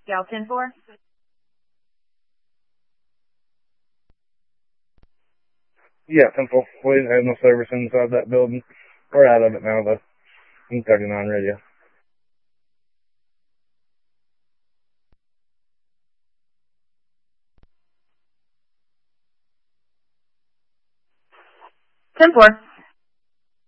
Gal 10-4. Yeah, 10-4. We didn't have no service inside that building. We're out of it now, though. E39 radio. Ten 4.